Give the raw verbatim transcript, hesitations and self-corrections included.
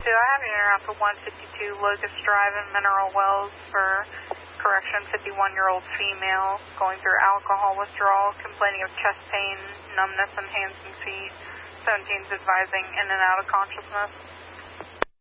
So I have you out to one fifty-two Locust Drive in Mineral Wells for correction, fifty-one-year-old female going through alcohol withdrawal, complaining of chest pain, numbness in hands and feet. seventeen's advising in and out of consciousness.